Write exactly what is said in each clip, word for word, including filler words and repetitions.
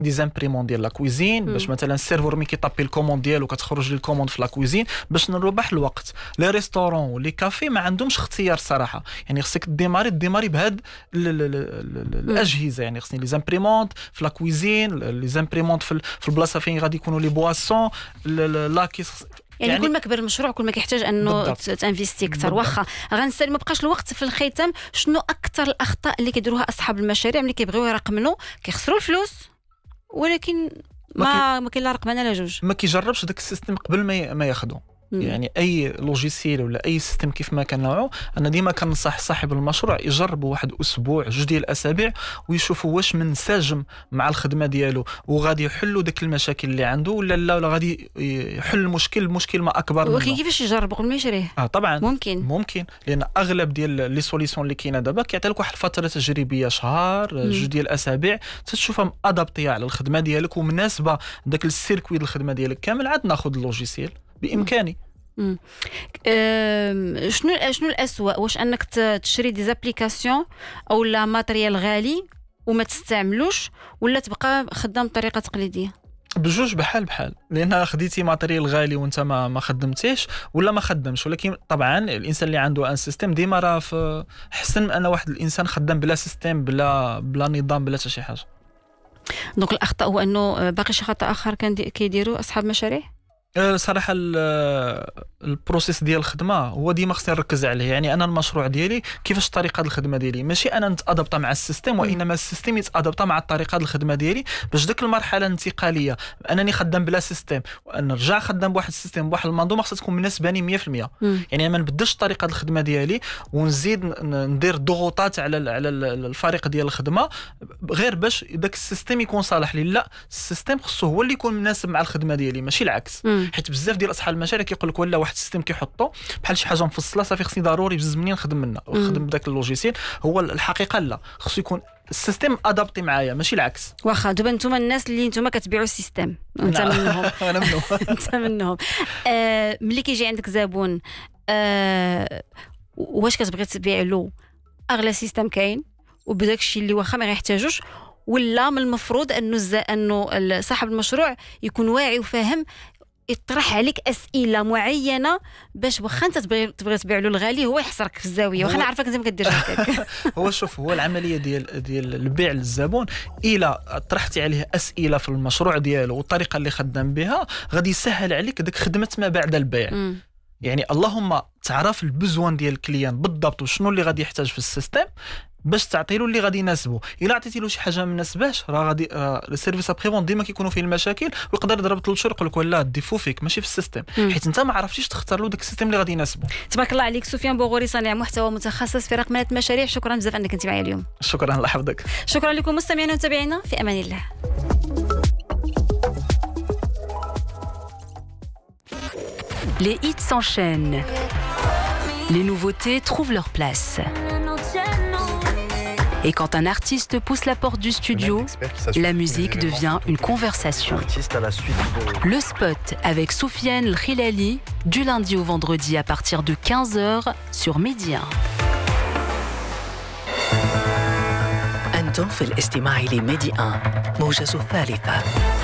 دي زامبريمون ديال لا كويزين باش مثلا السيرفور ملي كيطابي الكوموند ديالو كتخرج لي الكوموند في لا كويزين باش نربح الوقت. لي ريستورون ولي كافي ما عندهمش اختيار الصراحه، يعني خصك ديماري ديماري بهاد الاجهزه، يعني خصني لي زامبريمونت في لا كويزين، لي زامبريمونت في في البلاصه فين غادي يكونوا لي بواسون لا كيس. يعني, يعني كل ما كبر المشروع كل ما كيحتاج انه تانفيستي اكثر. واخا غنسال ما بقاش الوقت في الختام، شنو اكثر الاخطاء اللي كيديروها اصحاب المشاريع ملي كيبغيو يرقمنوا كيخسروا الفلوس ولكن ما ما كاين لا رقمنه لا جوج، ما كيجربش داك السيستم قبل ما ما ياخذو. يعني اي لوجيسيال ولا اي سيستم كيف ما كان نوعه، انا ديما كنصح صاحب المشروع يجرب واحد اسبوع جوج ديال الاسابيع ويشوفوا واش منسجم مع الخدمه ديالو وغادي يحلوا داك المشاكل اللي عنده ولا لا ولا غادي يحل المشكل المشكل ما اكبر منه. ولكن كيفاش يجرب قبل ما يشريه؟ اه طبعا ممكن ممكن لان اغلب ديال لي سوليسيون اللي كاينه دابا كيعطي لك واحد الفتره تجريبيه شهر جوج ديال الاسابيع تشوفها ادابطيه على الخدمه ديالك ومناسبه داك السيركوي ديال الخدمه ديالك كامل، عاد ناخذ اللوجيسيال بامكاني. امم شنو شنو الأسوأ؟ واش انك تشري دي زابليكاسيون او لا ماتريال غالي وما تستعملوش، ولا تبقى خدام بطريقه تقليديه؟ بجوج بحال بحال، لان خديتي ماتريال غالي وانت ما ما خدمتيش ولا ما خدمش. ولكن طبعا الانسان اللي عنده ان سيستم ديما راه في احسن من ان واحد الانسان خدام بلا سيستم بلا بلا نظام بلا حتى شي حاجه. دونك الاخطاء هو انه باقي شي خطا اخر كان كيديروا اصحاب مشاريع. صراحه البروسيس ديال الخدمه هو ديما خصني نركز عليه. يعني انا المشروع ديالي كيفاش طريقه الخدمه ديالي، ماشي انا نتادابط مع السيستم وانما السيستم يتادابط مع طريقه الخدمه ديالي باش ديك المرحله الانتقاليه انني خدام بلا سيستم ونرجع خدام بواحد السيستم بواحد المنظومه خصها تكون مناسباني مية في المية. يعني ما نبدلش طريقه الخدمه ديالي ونزيد ندير ضغوطات على على الفريق ديال الخدمه غير باش داك السيستم يكون صالح لي. لا، السيستم خصو هو اللي يكون مناسب مع الخدمه ديالي ماشي العكس. حيت بزاف ديال اصحاب المشاريع كيقول لك ولا واحد السيستم كيحطوا بحال شي حاجه مفصله صافي خصني ضروري بزز منين نخدم منها ونخدم بداك اللوجيسيال. هو الحقيقه لا، خصو يكون السيستم ادابطي معايا ماشي العكس. واخا دابا نتوما الناس اللي نتوما كتبيعوا السيستم انت منهم انا منهم انت منهم آه ملي كيجي عندك زبون آه واش كتبغي تبيع له اغلى سيستم كاين وبداك الشيء اللي واخا ما يحتاجوش، ولا من المفروض انه الز... انه صاحب المشروع يكون واعي وفاهم يطرح عليك اسئله معينه باش واخا انت تبغي تبغي تبيع له الغالي هو يحصرك في الزاويه واخا نعرفك انت ما كديرش هكاك. هو شوف، هو العمليه ديال ديال البيع للزبون الا طرحتي عليه اسئله في المشروع ديالو والطريقه اللي خدام بها غادي يسهل عليك داك خدمه ما بعد البيع. م. يعني اللهم تعرف البزوان ديال الكليان بالضبط وشنو اللي غادي يحتاج في السيستم باش تعطي له اللي غادي يناسبه. الا عطيتي له شي حاجه ما مناسباش راه غادي السيرفيس ابريفون ديما كيكونوا فيه المشاكل ويقدر يضرب ثلاث شهور يقول لك لا الديفو فيك ماشي في السيستم حيت انت ما عرفتيش تختار له داك السيستم اللي غادي يناسبه. تبارك الله عليك سفيان بوغوري، صانع محتوى متخصص في رقمنه مشاريع، شكرا بزاف انك كنتي معايا اليوم. شكرا، الله يحفظك. شكرا لكم مستمعينا ومتابعينا، في امان الله. Les hits s'enchaînent. Les nouveautés trouvent leur place. Et quand un artiste pousse la porte du studio, la musique devient une conversation. Le spot avec Soufiane El Khilali, du lundi au vendredi à partir de quinze heures sur Média. أنتم في الاستماع لميديا موجز الثالثة.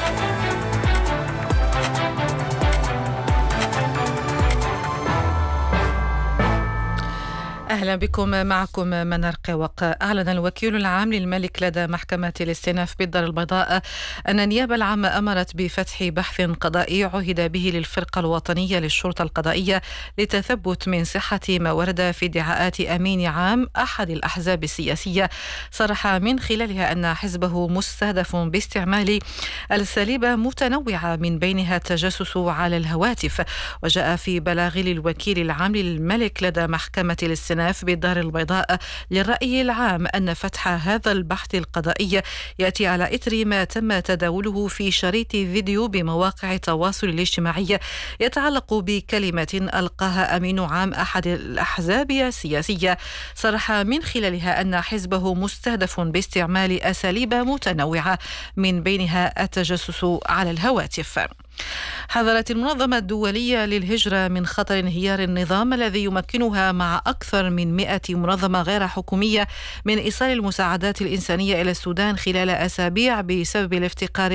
أهلا بكم، معكم منار قواق. أعلن الوكيل العام للملك لدى محكمة الاستئناف بالدار البيضاء أن النيابة العامة أمرت بفتح بحث قضائي عهد به للفرقة الوطنية للشرطة القضائية لتثبت من صحة ما ورد في ادعاءات أمين عام أحد الأحزاب السياسية صرح من خلالها أن حزبه مستهدف باستعمال أساليب متنوعة من بينها التجسس على الهواتف. وجاء في بلاغ للوكيل العام للملك لدى محكمة الاستئناف بالدار البيضاء للرأي العام أن فتح هذا البحث القضائي يأتي على إثر ما تم تداوله في شريط فيديو بمواقع التواصل الاجتماعي يتعلق بكلمة ألقاها أمين عام أحد الأحزاب السياسية صرح من خلالها أن حزبه مستهدف باستعمال أساليب متنوعة من بينها التجسس على الهواتف. حذرت المنظمة الدولية للهجرة من خطر انهيار النظام الذي يمكنها مع أكثر من مئة منظمة غير حكومية من إيصال المساعدات الإنسانية إلى السودان خلال أسابيع بسبب الافتقار